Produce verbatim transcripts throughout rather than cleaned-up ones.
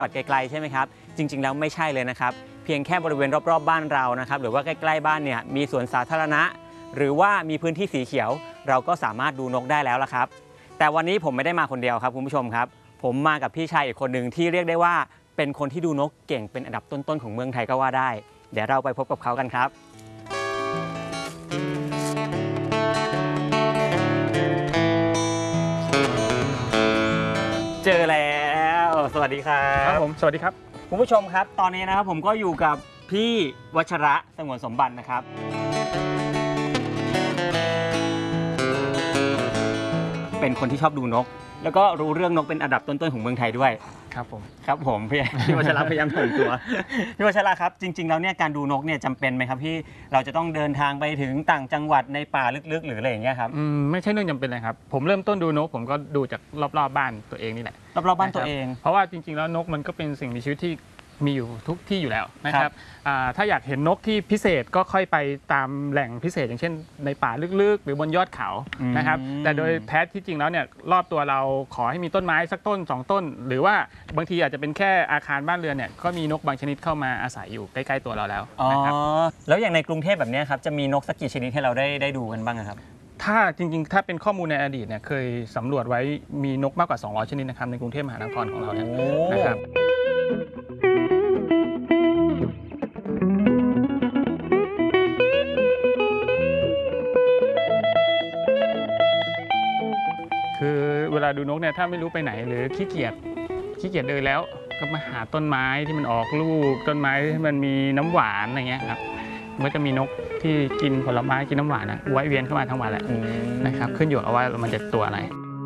จอดไกลๆใช่ไหมครับจริงๆแล้วไม่ใช่เลยนะครับเพียงแค่บริเวณรอบๆบ้านเรานะครับหรือว่าใกล้ๆบ้านเนี่ยมีสวนสาธารณะหรือว่ามีพื้นที่สีเขียวเราก็สามารถดูนกได้แล้วละครับแต่วันนี้ผมไม่ได้มาคนเดียวครับคุณผู้ชมครับผมมากับพี่ชายอีกคนหนึ่งที่เรียกได้ว่าเป็นคนที่ดูนกเก่งเป็นอันดับต้นๆของเมืองไทยก็ว่าได้เดี๋ยวเราไปพบกับเขากันครับเจอแล้วสวัสดีครับครับผมสวัสดีครับคุณผู้ชมครับตอนนี้นะครับผมก็อยู่กับพี่วัชระสงวนสมบัตินะครับเป็นคนที่ชอบดูนกแล้วก็รู้เรื่องนกเป็นอันดับต้นๆของเมืองไทยด้วยครับผมครับผมพี่พี่วัชระพยายามถ่อมตัวพี่วัชระครับจริงๆแล้วเนี่ยการดูนกเนี่ยจำเป็นไหมครับที่เราจะต้องเดินทางไปถึงต่างจังหวัดในป่าลึกๆหรืออะไรอย่างเงี้ยครับอืมไม่ใช่เรื่องจำเป็นเลยครับผมเริ่มต้นดูนกผมก็ดูจากรอบๆบ้านตัวเองนี่แหละรอบๆบ้านตัวเองเพราะว่าจริงๆแล้วนกมันก็เป็นสิ่งมีชีวิตที่มีอยู่ทุกที่อยู่แล้วนะครับถ้าอยากเห็นนกที่พิเศษก็ค่อยไปตามแหล่งพิเศษอย่างเช่นในป่าลึกๆหรือบนยอดเขานะครับแต่โดยแท้ที่จริงแล้วเนี่ยรอบตัวเราขอให้มีต้นไม้สักต้นสองต้นหรือว่าบางทีอาจจะเป็นแค่อาคารบ้านเรือนเนี่ยก็มีนกบางชนิดเข้ามาอาศัยอยู่ใกล้ๆตัวเราแล้วนะครับแล้วอย่างในกรุงเทพแบบนี้ครับจะมีนกสักกี่ชนิดให้เราได้ได้ดูกันบ้างครับถ้าจริงๆถ้าเป็นข้อมูลในอดีตเนี่ยเคยสำรวจไว้มีนกมากกว่าสองร้อยชนิดนะครับในกรุงเทพมหานครของเราเนี่ยนะครับคือเวลาดูนกเนี่ยถ้าไม่รู้ไปไหนหรือขี้เกียจขี้เกียจเดินแล้วก็มาหาต้นไม้ที่มันออกลูกต้นไม้ที่มันมีน้ำหวานอะไรเงี้ยครับมันก็จะมีนกที่กินผลไม้กินน้ำหวานนะไว้เวียนเข้ามาทั้งวันแหละนะครับขึ้นอยู่กับว่ามันจะตัวอะไร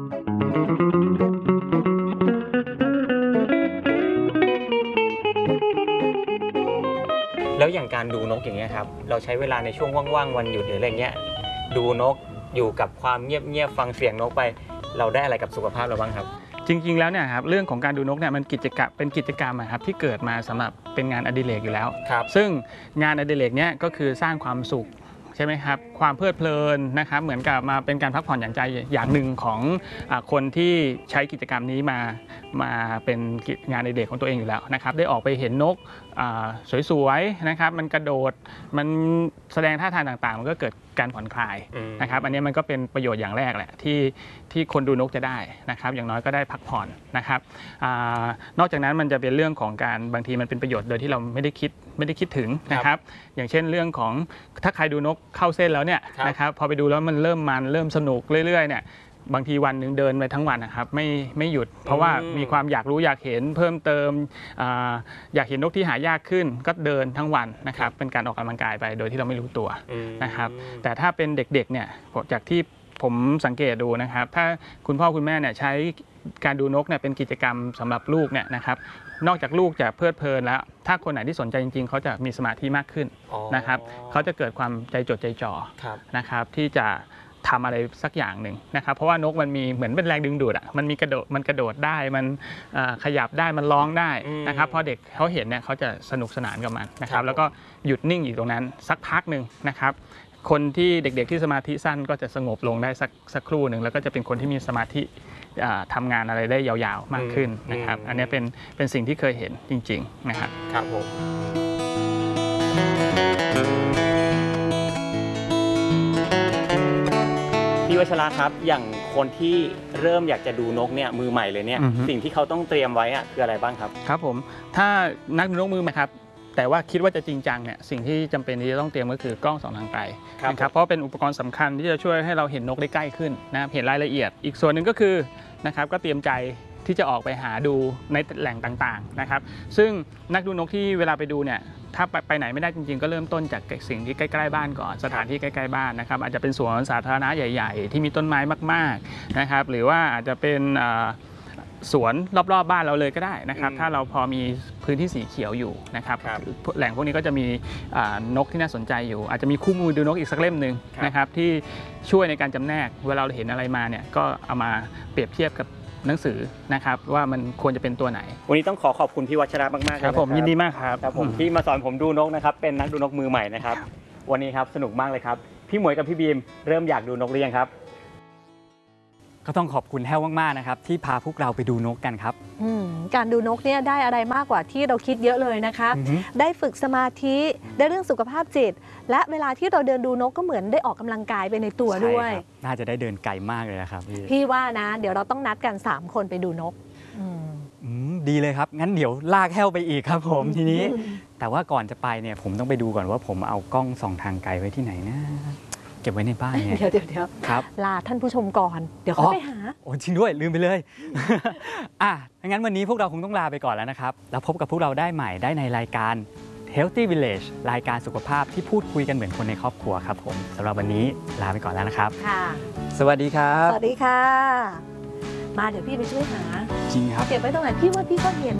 แล้วอย่างการดูนกอย่างเงี้ยครับเราใช้เวลาในช่วงว่างๆวันหยุดหรืออะไรเงี้ยดูนกอยู่กับความเงียบๆฟังเสียงนกไปเราได้อะไรกับสุขภาพเราบ้างครับจริงๆแล้วเนี่ยครับเรื่องของการดูนกเนี่ยมันกิจกรรมเป็นกิจกรรมครับที่เกิดมาสำหรับเป็นงานอดิเรกอยู่แล้วซึ่งงานอดิเรกเนี่ยก็คือสร้างความสุขใช่ไหมครับความเพลิดเพลินนะครับเหมือนกับมาเป็นการพักผ่อนอย่างใจอย่างหนึ่งของคนที่ใช้กิจกรรมนี้มามาเป็นงานอดิเรกของตัวเองอยู่แล้วนะครับได้ออกไปเห็นนกสวยๆนะครับมันกระโดดมันแสดงท่าทางต่างๆมันก็เกิดการผ่อนคลายนะครับอันนี้มันก็เป็นประโยชน์อย่างแรกแหละที่ที่คนดูนกจะได้นะครับอย่างน้อยก็ได้พักผ่อนนะครับนอกจากนั้นมันจะเป็นเรื่องของการบางทีมันเป็นประโยชน์โดยที่เราไม่ได้คิดไม่ได้คิดถึงนะครับอย่างเช่นเรื่องของถ้าใครดูนกเข้าเส้นแล้วเนี่ยนะครับพอไปดูแล้วมันเริ่มมันเริ่มสนุกเรื่อยๆเนี่ยบางทีวันหนึ่งเดินไปทั้งวันนะครับไม่ไม่หยุดเพราะว่ามีความอยากรู้อยากเห็นเพิ่มเติมอยากเห็นนกที่หายากขึ้นก็เดินทั้งวันนะครับเป็นการออกกำลังกายไปโดยที่เราไม่รู้ตัวนะครับแต่ถ้าเป็นเด็กๆเนี่ยจากที่ผมสังเกตดูนะครับถ้าคุณพ่อคุณแม่เนี่ยใช้การดูนกเนี่ยเป็นกิจกรรมสำหรับลูกเนี่ยนะครับนอกจากลูกจะเพลิดเพลินแล้วถ้าคนไหนที่สนใจจริงๆเขาจะมีสมาธิมากขึ้นนะครับเขาจะเกิดความใจจดใจจ่อนะครับที่จะทำอะไรสักอย่างหนึ่งนะครับเพราะว่านกมันมีเหมือนเป็นแรงดึงดูดอ่ะมันมีกระโดดมันกระโดดได้มันขยับได้มันร้องได้นะครับพอเด็กเขาเห็นเนี่ยเขาจะสนุกสนานกับมันนะครับแล้วก็หยุดนิ่งอยู่ตรงนั้นสักพักหนึ่งนะครับคนที่เด็กๆที่สมาธิสั้นก็จะสงบลงได้สักสักครู่หนึ่งแล้วก็จะเป็นคนที่มีสมาธิทำงานอะไรได้ยาวๆมากขึ้นนะครับอันนี้เป็นเป็นสิ่งที่เคยเห็นจริงๆนะครับครับผมพี่วัชระครับอย่างคนที่เริ่มอยากจะดูนกเนี่ยมือใหม่เลยเนี่ยสิ่งที่เขาต้องเตรียมไว้คืออะไรบ้างครับครับผมถ้านักดูนกมือใหม่ครับแต่ว่าคิดว่าจะจริงจังเนี่ยสิ่งที่จำเป็นที่จะต้องเตรียมก็คือกล้องส่องทางไกลนะครับเพราะเป็นอุปกรณ์สำคัญที่จะช่วยให้เราเห็นนกได้ใกล้ขึ้นนะครับเห็นรายละเอียดอีกส่วนหนึ่งก็คือนะครับก็เตรียมใจที่จะออกไปหาดูในแหล่งต่างๆนะครับซึ่งนักดูนกที่เวลาไปดูเนี่ยถ้าไปไหนไม่ได้จริงๆก็เริ่มต้นจากสิ่งที่ใกล้ๆบ้านก่อนสถานที่ใกล้ๆบ้านนะครับอาจจะเป็นสวนสาธารณะใหญ่ๆที่มีต้นไม้มากๆนะครับหรือว่าอาจจะเป็นสวนรอบๆบ้านเราเลยก็ได้นะครับถ้าเราพอมีพื้นที่สีเขียวอยู่นะครับแหล่งพวกนี้ก็จะมีนกที่น่าสนใจอยู่อาจจะมีคู่มือดูนกอีกสักเล่มหนึ่งนะครับที่ช่วยในการจำแนกเวลาเราเห็นอะไรมาเนี่ยก็เอามาเปรียบเทียบกับหนังสือนะครับว่ามันควรจะเป็นตัวไหนวันนี้ต้องขอขอบคุณพี่วัชระมากๆครับผมยินดีมากครับครับผมที่มาสอนผมดูนกนะครับเป็นนักดูนกมือใหม่นะครับวันนี้ครับสนุกมากเลยครับพี่หมวยกับพี่บีมเริ่มอยากดูนกหรือยังครับก็ต้องขอบคุณแห้วมากๆนะครับที่พาพวกเราไปดูนกกันครับอืมการดูนกเนี่ยได้อะไรมากกว่าที่เราคิดเยอะเลยนะคะอือฮึได้ฝึกสมาธิได้เรื่องสุขภาพจิต และเวลาที่เราเดินดูนกก็เหมือนได้ออกกำลังกายไปในตัวด้วยใช่ครับน่าจะได้เดินไกลมากเลยนะครับพี่พี่ว่านะ เดี๋ยวเราต้องนัดกัน สาม คนไปดูนกอืมอืมดีเลยครับ งั้นเดี๋ยวลากแห้วไปอีกครับผมทีนี้ แต่ว่าก่อนจะไปเนี่ยผมต้องไปดูก่อนว่าผมเอากล้องส่องทางไกลไว้ที่ไหนนะ เก็บไว้ในบ้านเนี่ยเดี๋ยวเดี๋ยวเดี๋ยวครับลาท่านผู้ชมก่อน เดี๋ยวเขาอ๋อไปหาโอ้จริงด้วยลืมไปเลย อ่ะงั้นวันนี้พวกเราคงต้องลาไปก่อนแล้วนะครับ แล้วพบกับพวกเราได้ใหม่ได้ในรายการ Healthy Village รายการสุขภาพที่พูดคุยกันเหมือนคนในครอบครัวครับผมสำหรับวันนี้ลาไปก่อนแล้วนะครับค่ะสวัสดีครับสวัสดีค่ะ มาเดี๋ยวพี่ไปช่วยหาจริงครับเก็บไว้ตรงไหนพี่ว่าพี่ก็เห็น